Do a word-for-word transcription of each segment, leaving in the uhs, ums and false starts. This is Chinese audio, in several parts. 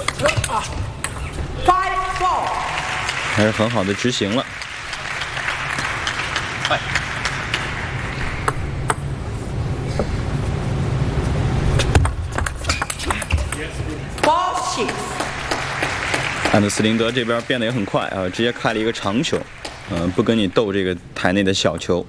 Five four， 还是很好的执行了。 快！ Four six， 安德斯林德这边变得也很快啊，直接开了一个长球，嗯、呃，不跟你斗这个台内的小球。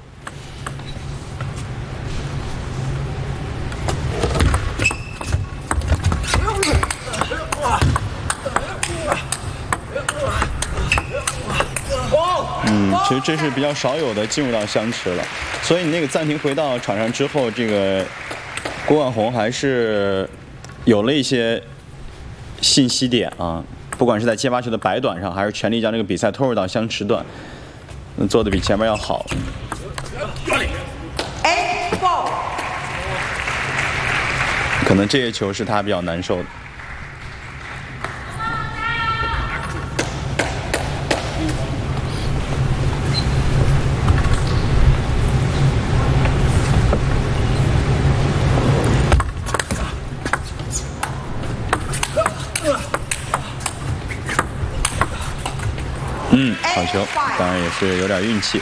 嗯，其实这是比较少有的进入到相持了，所以你那个暂停回到场上之后，这个郭万宏还是有了一些信息点啊，不管是在接发球的摆短上，还是全力将这个比赛拖入到相持段，做的比前面要好。 Eight four， 可能这些球是他比较难受的。嗯，好球，当然也是有点运气。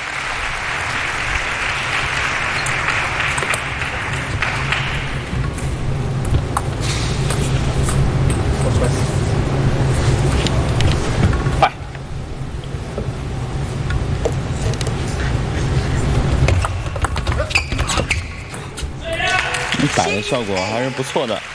快！ 你打的效果还是不错的。